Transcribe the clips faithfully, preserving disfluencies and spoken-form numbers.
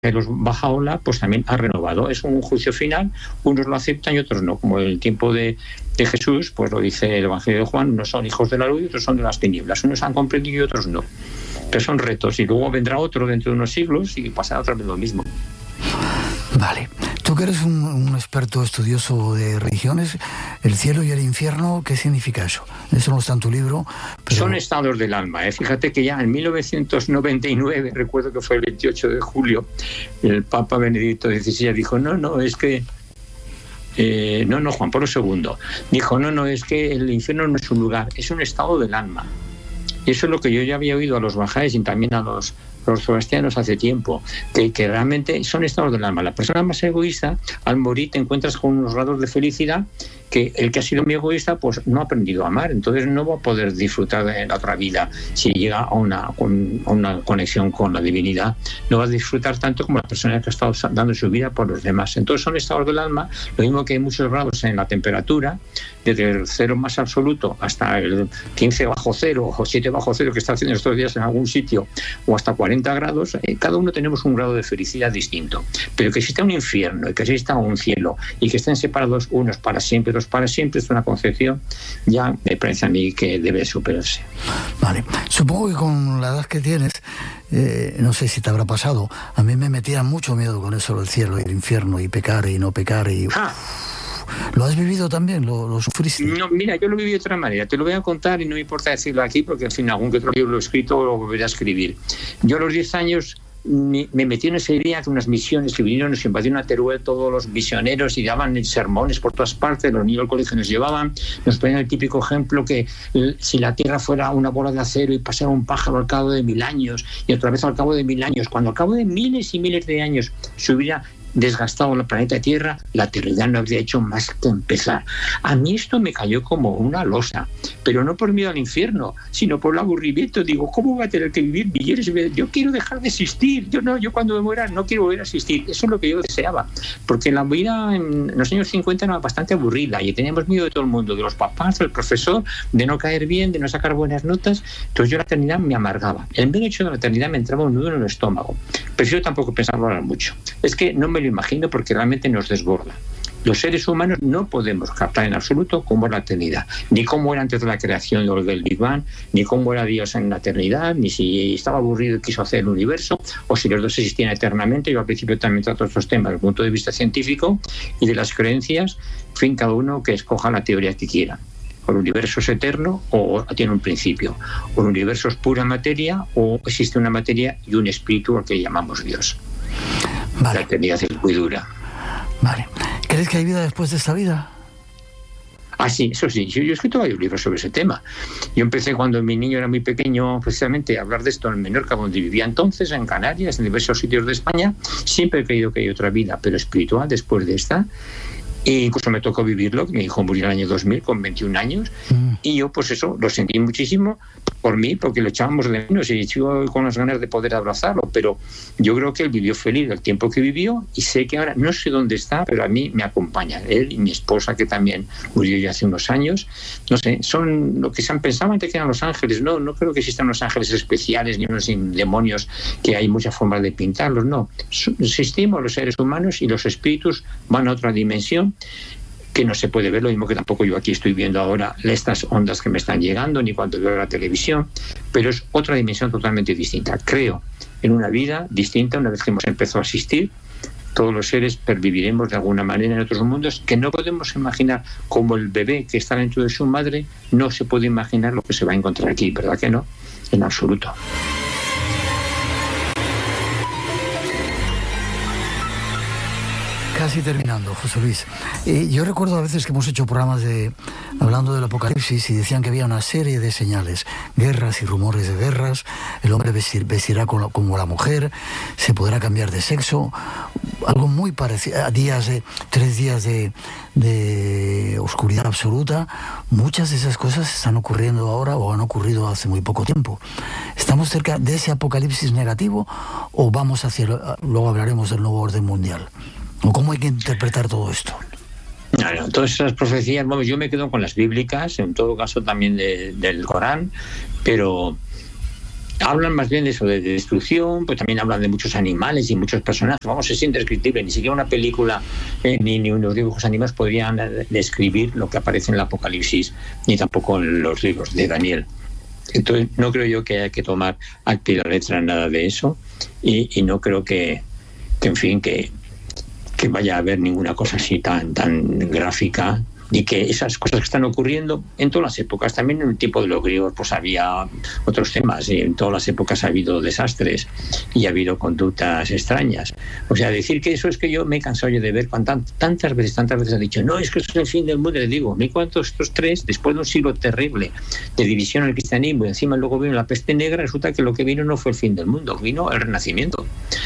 de los Bahá'u'lláh pues también ha renovado. Es un juicio final, unos lo aceptan y otros no. Como en el tiempo de, de Jesús, pues lo dice el Evangelio de Juan, unos son hijos de la luz y otros son de las tinieblas. Unos han comprendido y otros no. Pero son retos, y luego vendrá otro dentro de unos siglos y pasará otra vez lo mismo. Vale. Tú que eres un, un experto estudioso de religiones, el cielo y el infierno, ¿qué significa eso? Eso no está en tu libro. Pero... Son estados del alma. ¿eh? Fíjate que ya en mil novecientos noventa y nueve, recuerdo que fue el veintiocho de julio, el Papa Benedicto dieciséis dijo, no, no, es que... Eh, no, no, Juan Pablo segundo. Dijo, no, no, es que el infierno no es un lugar, es un estado del alma. Y eso es lo que yo ya había oído a los bajáes y también a los, los sebastianos hace tiempo, que, que realmente son estados del alma. La persona más egoísta, al morir te encuentras con unos grados de felicidad que el que ha sido muy egoísta pues no ha aprendido a amar, entonces no va a poder disfrutar de la otra vida. Si llega a una, a una conexión con la divinidad, no va a disfrutar tanto como la persona que ha estado dando su vida por los demás. Entonces son estados del alma, lo mismo que hay muchos grados en la temperatura, desde el cero más absoluto hasta el quince bajo cero o siete bajo cero que está haciendo estos días en algún sitio, o hasta cuarenta grados, eh, cada uno tenemos un grado de felicidad distinto. Pero que exista un infierno y que exista un cielo y que estén separados unos para siempre, otros para siempre, es una concepción ya me parece a mí que debe superarse. Vale, supongo que con la edad que tienes, eh, no sé si te habrá pasado, a mí me metía mucho miedo con eso del cielo y el infierno y pecar y no pecar y... Ah. ¿Lo has vivido también? ¿Lo, lo sufriste? No, mira, yo lo viví de otra manera. Te lo voy a contar y no me importa decirlo aquí porque, en fin, algún que otro libro lo he escrito o lo volveré a escribir. Yo a los diez años me, me metí en esa idea de unas misiones que vinieron, nos invadieron a Teruel todos los misioneros y daban sermones por todas partes, los niños del colegio nos llevaban, nos ponían el típico ejemplo que si la tierra fuera una bola de acero y pasara un pájaro al cabo de mil años y otra vez al cabo de mil años, cuando al cabo de miles y miles de años se hubiera desgastado el planeta Tierra, la eternidad no habría hecho más que empezar. A mí esto me cayó como una losa, pero no por miedo al infierno, sino por el aburrimiento. Digo, ¿cómo voy a tener que vivir millones de veces? Yo quiero dejar de existir, yo no, yo cuando me muera no quiero volver a existir. Eso es lo que yo deseaba, porque la vida en los años cincuenta era bastante aburrida y teníamos miedo de todo el mundo, de los papás, del profesor, de no caer bien, de no sacar buenas notas. Entonces yo la eternidad me amargaba. El mero hecho de la eternidad me entraba un nudo en el estómago. Prefiero tampoco pensarlo ahora mucho. Es que no me lo imagino porque realmente nos desborda. Los seres humanos no podemos captar en absoluto cómo es la eternidad, ni cómo era antes de la creación del Big Bang, ni cómo era Dios en la eternidad, ni si estaba aburrido y quiso hacer el universo, o si los dos existían eternamente. Yo al principio también trato estos temas desde el punto de vista científico y de las creencias, en fin, cada uno que escoja la teoría que quiera. O el universo es eterno o tiene un principio, o el universo es pura materia o existe una materia y un espíritu al que llamamos Dios. Vale. La eternidad es muy dura. Vale. ¿Crees que hay vida después de esta vida? Ah, sí, eso sí. Yo, yo he escrito varios libros sobre ese tema. Yo empecé cuando mi niño era muy pequeño, precisamente, a hablar de esto en Menorca, donde vivía entonces, en Canarias, en diversos sitios de España. Siempre he creído que hay otra vida, pero espiritual, después de esta. E incluso me tocó vivirlo, mi hijo murió en el año dos mil con veintiún años, mm. y yo pues eso, lo sentí muchísimo por mí, porque lo echábamos de menos y yo con las ganas de poder abrazarlo, pero yo creo que él vivió feliz el tiempo que vivió y sé que ahora, no sé dónde está, pero a mí me acompaña, él y mi esposa que también murió ya hace unos años, no sé, son lo que se han pensado antes que eran los ángeles. No, no creo que existan los ángeles especiales ni unos demonios que hay muchas formas de pintarlos, no, existimos los seres humanos y los espíritus van a otra dimensión que no se puede ver, lo mismo que tampoco yo aquí estoy viendo ahora estas ondas que me están llegando, ni cuando veo la televisión, pero es otra dimensión totalmente distinta. Creo en una vida distinta una vez que hemos empezado a asistir. Todos los seres perviviremos de alguna manera en otros mundos que no podemos imaginar, como el bebé que está dentro de su madre no se puede imaginar lo que se va a encontrar aquí, ¿verdad que no? En absoluto. Casi terminando, José Luis. Eh, yo recuerdo a veces que hemos hecho programas de hablando del apocalipsis y decían que había una serie de señales, guerras y rumores de guerras, el hombre vestir, vestirá como, como la mujer, se podrá cambiar de sexo, algo muy parecido, a días de, tres días de, de oscuridad absoluta. Muchas de esas cosas están ocurriendo ahora o han ocurrido hace muy poco tiempo. ¿Estamos cerca de ese apocalipsis negativo o vamos hacia, luego hablaremos del nuevo orden mundial? ¿O cómo hay que interpretar todo esto? No, no, todas esas profecías, bueno, yo me quedo con las bíblicas, en todo caso también de, del Corán, pero Hablan más bien de eso, de destrucción, pues también hablan de muchos animales y muchos personajes. Vamos, es indescriptible. Ni siquiera una película eh, ni, ni unos dibujos animados podrían describir lo que aparece en el Apocalipsis, ni tampoco en los libros de Daniel. Entonces, no creo yo que haya que tomar al pie de la letra nada de eso, y, y no creo que, que, en fin, que, que vaya a haber ninguna cosa así tan, tan gráfica, y que esas cosas que están ocurriendo en todas las épocas, también en el tiempo de los griegos pues había otros temas, y en todas las épocas ha habido desastres y ha habido conductas extrañas. O sea, decir que eso es que yo me he cansado yo de ver cuando tantas veces, tantas veces han dicho, no, es que esto es el fin del mundo. Les digo, ¿me cuántos estos tres, después de un siglo terrible de división del cristianismo, y encima luego vino la peste negra, resulta que lo que vino no fue el fin del mundo, vino el Renacimiento.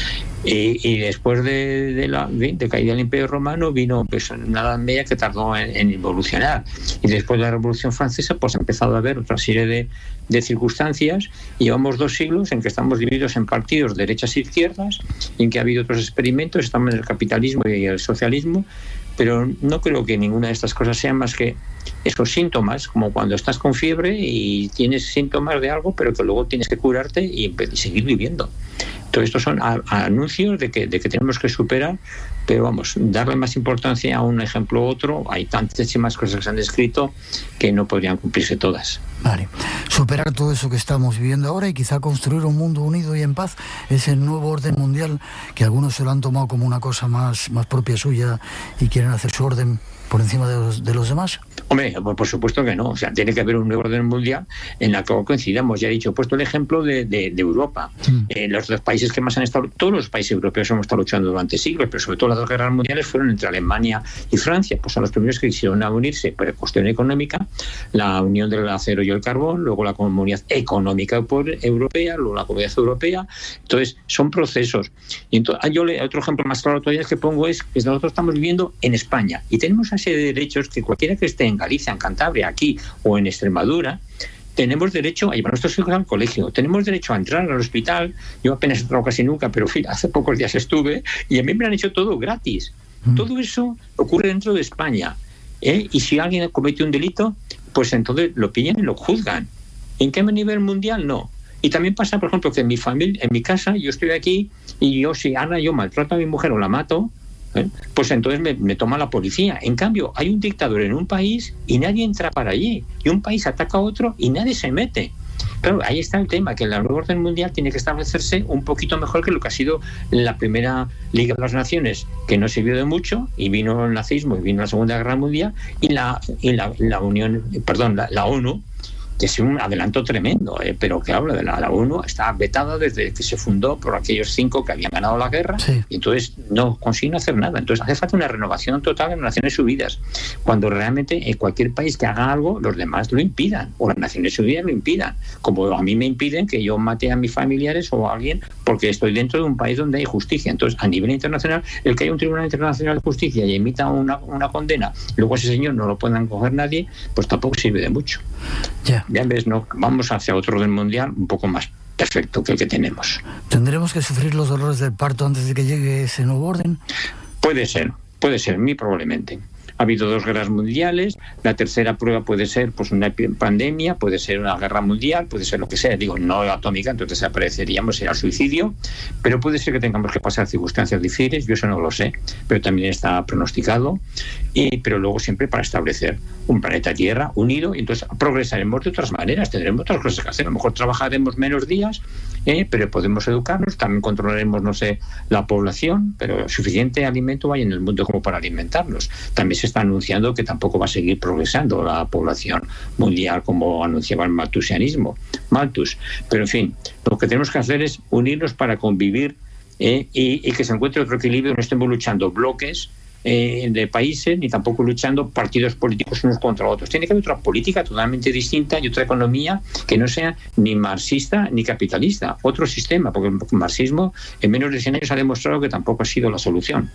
Y, y después de, de la de caída del Imperio Romano vino pues una Edad Media que tardó en, en evolucionar, y después de la Revolución Francesa pues ha empezado a haber otra serie de, de circunstancias, y llevamos dos siglos en que estamos divididos en partidos derechas e izquierdas, y en que ha habido otros experimentos, estamos en el capitalismo y el socialismo, pero no creo que ninguna de estas cosas sean más que esos síntomas, como cuando estás con fiebre y tienes síntomas de algo, pero que luego tienes que curarte y, y seguir viviendo. Todo esto son a, a anuncios de que, de que tenemos que superar, pero vamos, darle más importancia a un ejemplo u otro. Hay tantísimas cosas que se han descrito que no podrían cumplirse todas. Vale. Superar todo eso que estamos viviendo ahora y quizá construir un mundo unido y en paz, ese nuevo orden mundial que algunos se lo han tomado como una cosa más, más propia suya y quieren hacer su orden por encima de los, de los demás. Hombre, por supuesto que no. O sea, tiene que haber un nuevo orden mundial en la que coincidamos. Ya he dicho, he puesto el ejemplo de, de, de Europa. Mm. Eh, los dos países que más han estado, todos los países europeos hemos estado luchando durante siglos, pero sobre todo las dos guerras mundiales fueron entre Alemania y Francia. Pues son los primeros que quisieron unirse por cuestión económica, la unión del acero y el carbón, luego la Comunidad Económica Europea, luego la Comunidad Europea. Entonces, son procesos. Y entonces, yo le, otro ejemplo más claro todavía que pongo es que nosotros estamos viviendo en España y tenemos una serie de derechos que cualquiera que esté en Galicia, en Cantabria, aquí o en Extremadura, tenemos derecho a llevar a nuestros hijos al colegio, tenemos derecho a entrar al hospital. Yo apenas he entrado casi nunca, pero fin, hace pocos días estuve y a mí me han hecho todo gratis. Mm. Todo eso ocurre dentro de España, ¿eh? Y si alguien comete un delito, pues entonces lo pillan y lo juzgan. ¿En qué nivel mundial? No. Y también pasa, por ejemplo, que en mi familia, en mi casa, yo estoy aquí y yo, si Ana, yo maltrato a mi mujer o la mato, ¿eh? Pues entonces me, me toma la policía. En cambio, hay un dictador en un país y nadie entra para allí. Y un país ataca a otro y nadie se mete. Claro, ahí está el tema, que el nuevo orden mundial tiene que establecerse un poquito mejor que lo que ha sido la primera Liga de las Naciones, que no sirvió de mucho, y vino el nazismo y vino la Segunda Guerra Mundial, y la, y la, la Unión, perdón, la, la ONU, que es un adelanto tremendo, eh, pero que habla de la, la ONU, está vetada desde que se fundó por aquellos cinco que habían ganado la guerra, sí. Y entonces no consiguen hacer nada. Entonces hace falta una renovación total en las Naciones Unidas, cuando realmente en cualquier país que haga algo, los demás lo impidan, o las Naciones Unidas lo impidan, como a mí me impiden que yo mate a mis familiares o a alguien porque estoy dentro de un país donde hay justicia. Entonces, a nivel internacional, el que haya un Tribunal Internacional de Justicia y emita una, una condena, luego ese señor no lo puedan coger nadie, pues tampoco sirve de mucho. Yeah. Ya ves, no, vamos hacia otro orden mundial un poco más perfecto que el que tenemos. ¿Tendremos que sufrir los dolores del parto antes de que llegue ese nuevo orden? Puede ser, puede ser, muy probablemente. Ha habido dos guerras mundiales, la tercera prueba puede ser pues una pandemia, puede ser una guerra mundial, puede ser lo que sea, digo, no atómica, entonces apareceríamos, será suicidio, pero puede ser que tengamos que pasar circunstancias difíciles, yo eso no lo sé, pero también está pronosticado, y, pero luego siempre para establecer un planeta Tierra unido, y entonces progresaremos de otras maneras, tendremos otras cosas que hacer, a lo mejor trabajaremos menos días, eh, pero podemos educarnos, también controlaremos, no sé, la población, pero suficiente alimento hay en el mundo como para alimentarnos. También se está anunciando que tampoco va a seguir progresando la población mundial como anunciaba el maltusianismo, Malthus. Pero en fin, lo que tenemos que hacer es unirnos para convivir, eh, y, y que se encuentre otro equilibrio, no estemos luchando bloques eh, de países, ni tampoco luchando partidos políticos unos contra otros. Tiene que haber otra política totalmente distinta y otra economía que no sea ni marxista ni capitalista, otro sistema, porque el marxismo en menos de cien años ha demostrado que tampoco ha sido la solución.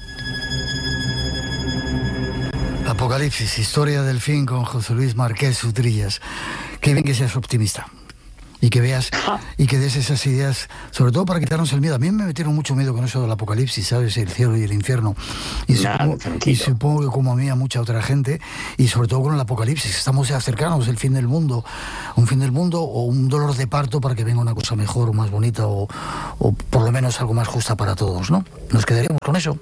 Apocalipsis, historia del fin, con José Luis Márquez Utrillas. Qué bien que seas optimista. y que veas y que des esas ideas, sobre todo para quitarnos el miedo. A mí me metieron mucho miedo con eso del apocalipsis, ¿sabes? El cielo y el infierno. Y, Nada, supongo, y supongo que como a mí, a mucha otra gente, y sobre todo con el apocalipsis, estamos ya cercanos, el fin del mundo, un fin del mundo o un dolor de parto para que venga una cosa mejor o más bonita o, o por lo menos algo más justa para todos, ¿no? Nos quedaríamos con eso.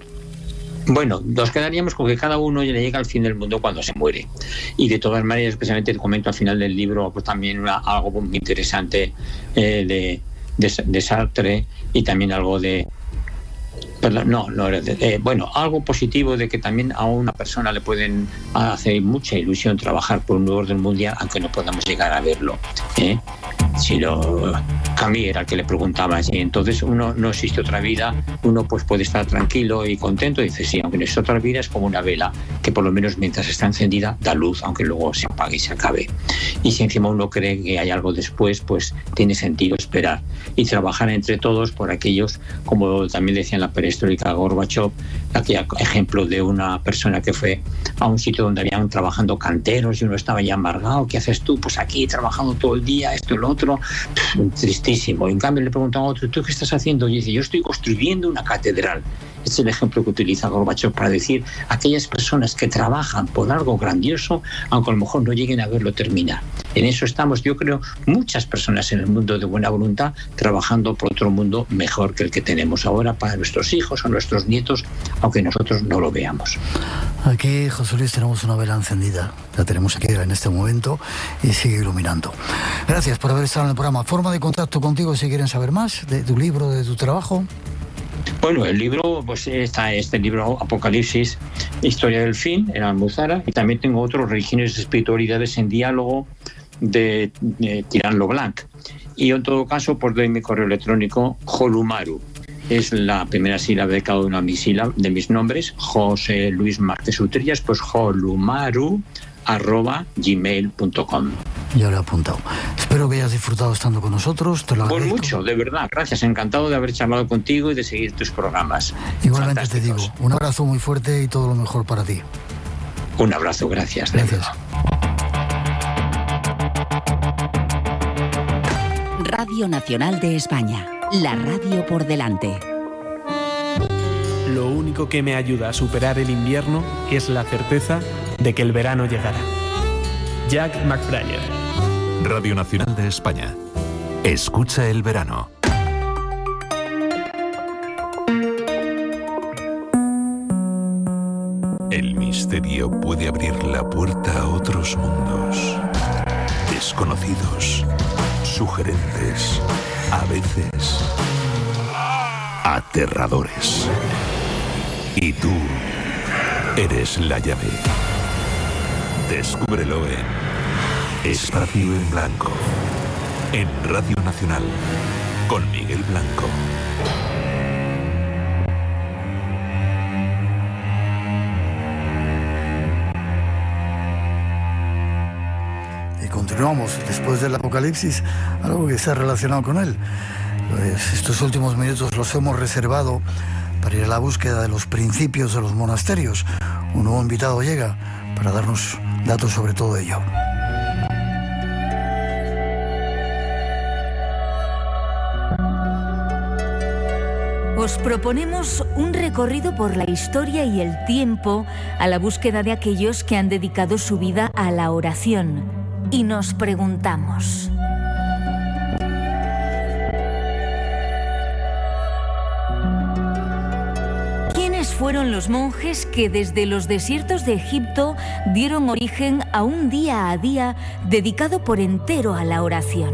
Bueno, nos quedaríamos con que cada uno le llega al fin del mundo cuando se muere. Y de todas maneras, especialmente te comento al final del libro, pues también una, algo muy interesante eh, de, de, de Sartre, y también algo de... Perdón, no, no era de, eh, bueno, algo positivo de que también a una persona le pueden hacer mucha ilusión trabajar por un nuevo orden mundial, aunque no podamos llegar a verlo, ¿eh? Si lo, Camus era el que le preguntaba si entonces uno no existe otra vida, uno pues puede estar tranquilo y contento. Dice sí, aunque no existe otra vida, es como una vela que por lo menos mientras está encendida da luz, aunque luego se apague y se acabe. Y si encima uno cree que hay algo después, pues tiene sentido esperar y trabajar entre todos por aquellos, como también decía en la perestroika Gorbachev, aquel ejemplo de una persona que fue a un sitio donde habían trabajando canteros y uno estaba ya amargado. ¿Qué haces tú? Pues aquí trabajando todo el día, esto y lo otro. Tristísimo. Y en cambio le preguntan a otro, ¿tú qué estás haciendo? Y dice, yo estoy construyendo una catedral. Este es el ejemplo que utiliza Gorbachev para decir aquellas personas que trabajan por algo grandioso, aunque a lo mejor no lleguen a verlo terminar. En eso estamos, yo creo, muchas personas en el mundo de buena voluntad trabajando por otro mundo mejor que el que tenemos ahora para nuestros hijos o nuestros nietos, aunque nosotros no lo veamos. Aquí, José Luis, tenemos una vela encendida. La tenemos aquí en este momento y sigue iluminando. Gracias por haber estado en el programa. ¿Forma de contacto contigo si quieren saber más de tu libro, de tu trabajo? Bueno, el libro, pues está este libro Apocalipsis, Historia del Fin, en Almuzara, y también tengo otro, Religiones y Espiritualidades en Diálogo, de, de Tirán Leblanc. Y en todo caso, por doy mi correo electrónico, Jolumaru. Es la primera sílaba de cada uno de mis, sílabas, de mis nombres, José Luis Márquez Utrillas, pues Jolumaru arroba gmail punto com. Ya lo he apuntado. Espero que hayas disfrutado estando con nosotros. Te lo agradezco. Por mucho, de verdad. Gracias. Encantado de haber charlado contigo y de seguir tus programas. Igualmente te digo, un abrazo muy fuerte y todo lo mejor para ti. Un abrazo. Gracias. Gracias. Radio Nacional de España. La radio por delante. Lo único que me ayuda a superar el invierno es la certeza de que el verano llegará. Jack McBrayer. Radio Nacional de España. Escucha el verano. El misterio puede abrir la puerta a otros mundos. Desconocidos, sugerentes, a veces aterradores. Y tú eres la llave. Descúbrelo en Espacio en Blanco, en Radio Nacional, con Miguel Blanco. Y continuamos después del apocalipsis, algo que está relacionado con él. Pues estos últimos minutos los hemos reservado para ir a la búsqueda de los principios de los monasterios. Un nuevo invitado llega para darnos datos sobre todo ello. Os proponemos un recorrido por la historia y el tiempo a la búsqueda de aquellos que han dedicado su vida a la oración. Y nos preguntamos: ¿quiénes fueron los monjes que desde los desiertos de Egipto dieron origen a un día a día dedicado por entero a la oración?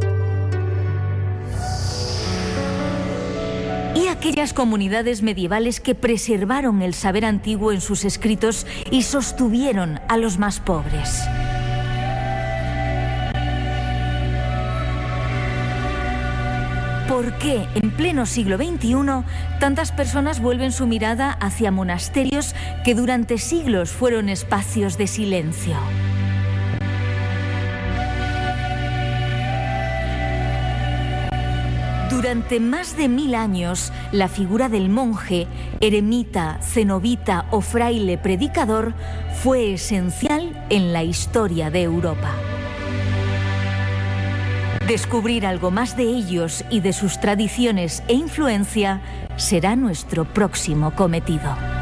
Y aquellas comunidades medievales que preservaron el saber antiguo en sus escritos y sostuvieron a los más pobres. ¿Por qué en pleno siglo veintiuno tantas personas vuelven su mirada hacia monasterios que durante siglos fueron espacios de silencio? Durante más de mil años, la figura del monje, eremita, cenobita o fraile predicador fue esencial en la historia de Europa. Descubrir algo más de ellos y de sus tradiciones e influencia será nuestro próximo cometido.